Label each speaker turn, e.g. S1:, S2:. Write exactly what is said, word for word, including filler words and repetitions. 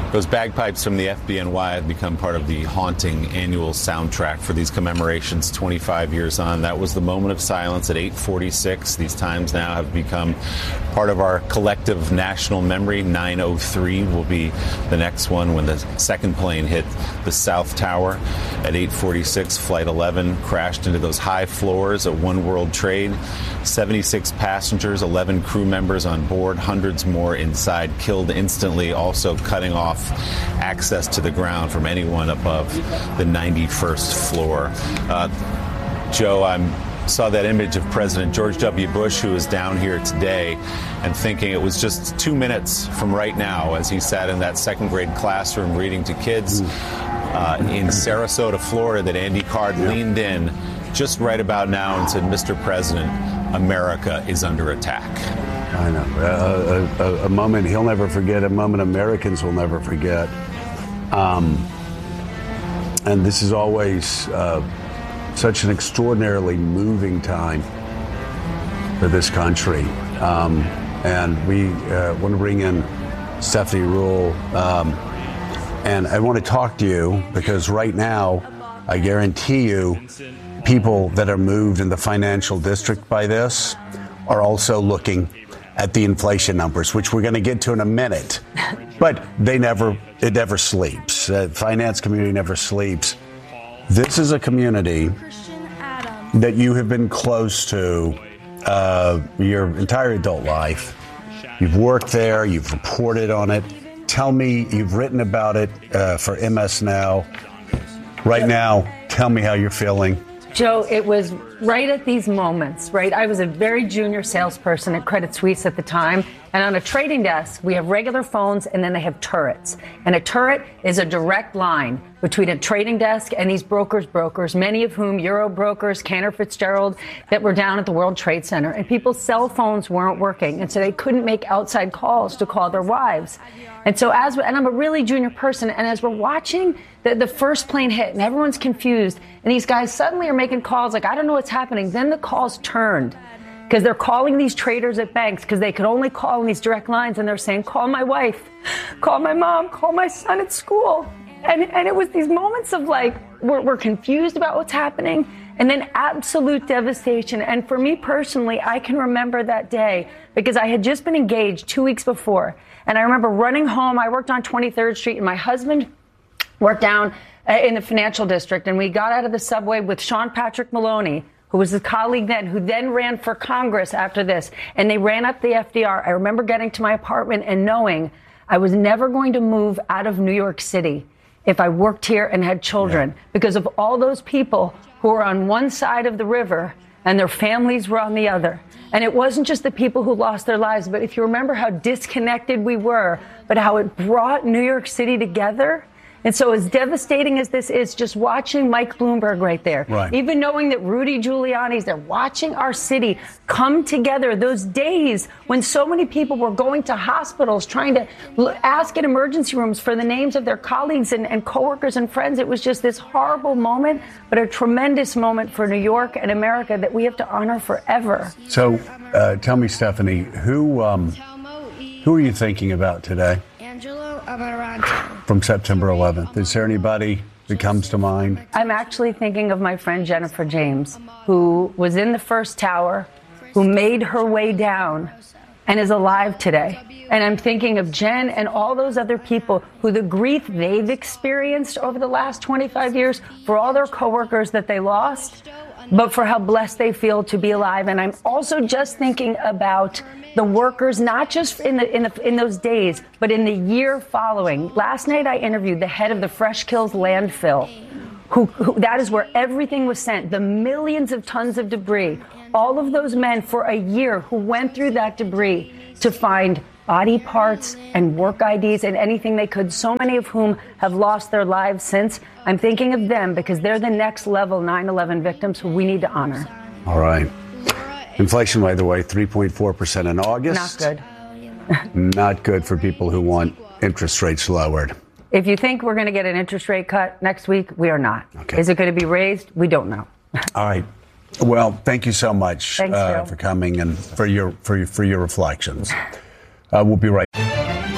S1: Those bagpipes from the F B N Y have become part of the haunting annual soundtrack for these commemorations twenty-five years on. That was the moment of silence at eight forty-six. These times now have become part of our collective national memory. nine oh three will be the next one when the second plane hit the South Tower at eight forty-six. Flight eleven crashed into those high floors at One World Trade. seventy-six passengers, eleven crew members on board, hundreds more inside, killed instantly, also cutting off access to the ground from anyone above the ninety-first floor. Uh, Joe, I saw that image of President George W. Bush, who is down here today, and thinking it was just two minutes from right now as he sat in that second grade classroom reading to kids uh, in Sarasota, Florida, that Andy Card leaned in just right about now and said, Mister President, America is under attack.
S2: I know. Uh, a, a, a moment he'll never forget, a moment Americans will never forget. Um, and this is always uh, such an extraordinarily moving time for this country. Um, and we uh, want to bring in Stephanie Ruhle. Um, and I want to talk to you because right now, I guarantee you, people that are moved in the financial district by this are also looking at the inflation numbers, which we're going to get to in a minute. But they never, it never sleeps. The finance community never sleeps. This is a community that you have been close to uh, your entire adult life. You've worked there. You've reported on it. Tell me, you've written about it uh, for M S Now. Right now, tell me how you're feeling.
S3: Joe, it was right at these moments, right? I was a very junior salesperson at Credit Suisse at the time. And on a trading desk, we have regular phones and then they have turrets. And a turret is a direct line between a trading desk and these brokers, brokers, many of whom Euro brokers, Cantor Fitzgerald, that were down at the World Trade Center. And people's cell phones weren't working. And so they couldn't make outside calls to call their wives. And so as, and I'm a really junior person, and as we're watching the, the first plane hit and everyone's confused, and these guys suddenly are making calls like, I don't know what's happening. Then the calls turned because they're calling these traders at banks because they could only call in these direct lines, and they're saying, call my wife, call my mom, call my son at school. And, and it was these moments of like, we're, we're confused about what's happening, and then absolute devastation. And for me personally, I can remember that day because I had just been engaged two weeks before. And I remember running home. I worked on twenty-third Street, and my husband worked down uh, in the financial district. And we got out of the subway with Sean Patrick Maloney, who was his colleague then, who then ran for Congress after this. And they ran up the F D R. I remember getting to my apartment and knowing I was never going to move out of New York City if I worked here and had children, yeah. because of all those people who were on one side of the river and their families were on the other. And it wasn't just the people who lost their lives, but if you remember how disconnected we were, but how it brought New York City together. And so as devastating as this is, just watching Mike Bloomberg right there,
S2: right.
S3: even knowing that Rudy Giuliani's there, watching our city come together, those days when so many people were going to hospitals, trying to l- ask in emergency rooms for the names of their colleagues and, and coworkers and friends. It was just this horrible moment, but a tremendous moment for New York and America that we have to honor forever.
S2: So uh, tell me, Stephanie, who, um, who are you thinking about today?
S4: Angelo Amaranto.
S2: From September eleventh. Is there anybody that comes to mind?
S3: I'm actually thinking of my friend Jennifer James, who was in the first tower, who made her way down and is alive today. And I'm thinking of Jen and all those other people who the grief they've experienced over the last twenty-five years, for all their coworkers that they lost, but for how blessed they feel to be alive. And I'm also just thinking about the workers, not just in the, in the in those days, but in the year following. Last night I interviewed the head of the Fresh Kills landfill, who, who that is where everything was sent, the millions of tons of debris. All of those men for a year who went through that debris to find body parts and work I Ds and anything they could, so many of whom have lost their lives since. I'm thinking of them because they're the next level nine eleven victims who we need to honor.
S2: All right. Inflation, by the way, three point four percent in August.
S3: Not good.
S2: Not good for people who want interest rates lowered.
S3: If you think we're going to get an interest rate cut next week, we are not.
S2: Okay.
S3: Is it going to be raised? We don't know.
S2: All right. Well, thank you so much
S3: Thanks,
S2: uh,
S3: Joe.
S2: for coming and for your for your, for your reflections. Uh, we'll be right back.